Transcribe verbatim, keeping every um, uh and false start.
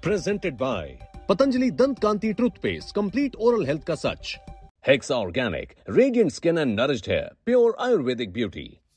Presented by Patanjali दंत कांति toothpaste, complete oral health का सच। Hexa Organic, radiant skin and nourished hair, pure Ayurvedic beauty.